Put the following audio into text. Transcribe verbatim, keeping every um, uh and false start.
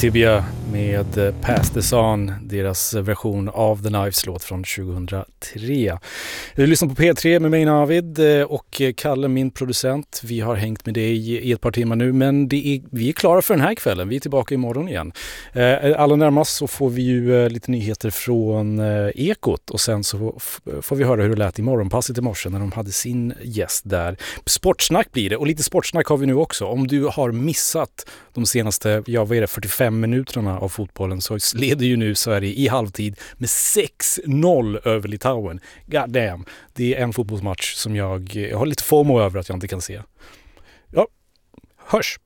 Tibia med Pass the On, deras version av The Knives låt från tjugohundratre. Vi lyssnar på P tre med mig Navid och Kalle, min producent. Vi har hängt med dig i ett par timmar nu, men det är, vi är klara för den här kvällen. Vi är tillbaka imorgon igen. Allra närmast så får vi ju lite nyheter från Ekot och sen så får vi höra hur det lät i morgonpasset i morse när de hade sin gäst där. Sportsnack blir det, och lite sportsnack har vi nu också. Om du har missat de senaste, ja vad är det, fyrtiofem minuterna av fotbollen, så leder ju nu Sverige i halvtid med sex noll över Litauen. God damn. Det är en fotbollsmatch som jag, jag har lite FOMO över att jag inte kan se. Ja, hörs!